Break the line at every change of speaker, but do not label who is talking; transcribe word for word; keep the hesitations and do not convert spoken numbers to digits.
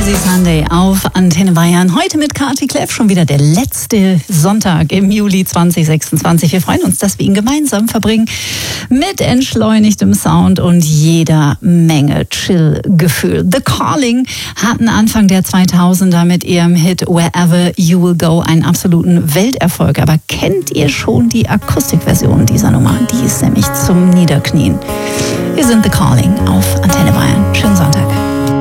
Easy Sunday auf Antenne Bayern. Heute mit Kati Kleff, schon wieder der letzte Sonntag im Juli zwanzig sechsundzwanzig. Wir freuen uns, dass wir ihn gemeinsam verbringen mit entschleunigtem Sound und jeder Menge Chill-Gefühl. The Calling hatten Anfang der zweitausender mit ihrem Hit Wherever You Will Go einen absoluten Welterfolg. Aber kennt ihr schon die Akustikversion dieser Nummer? Die ist nämlich zum Niederknien. Wir sind The Calling auf Antenne Bayern. Schönen Sonntag.